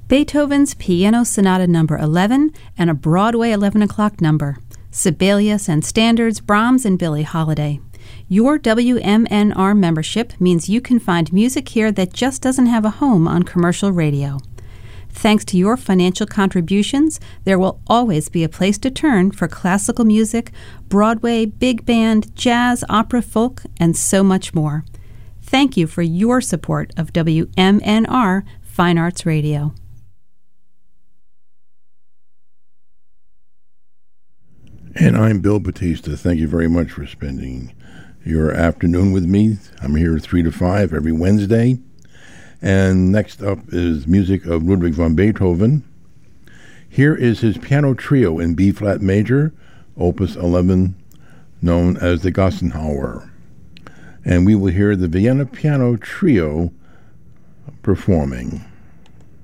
Beethoven's Piano Sonata No. 11 and a Broadway 11 o'clock number. Sibelius and Standards, Brahms and Billie Holiday. Your WMNR membership means you can find music here that just doesn't have a home on commercial radio. Thanks to your financial contributions, there will always be a place to turn for classical music, Broadway, big band, jazz, opera, folk, and so much more. Thank you for your support of WMNR Fine Arts Radio. And I'm Bill Batista. Thank you very much for spending your afternoon with me. I'm here 3 to 5 every Wednesday. And next up is music of Ludwig van Beethoven. Here is his piano trio in B-flat major, Opus 11, known as the Gassenhauer. And we will hear the Vienna Piano Trio performing.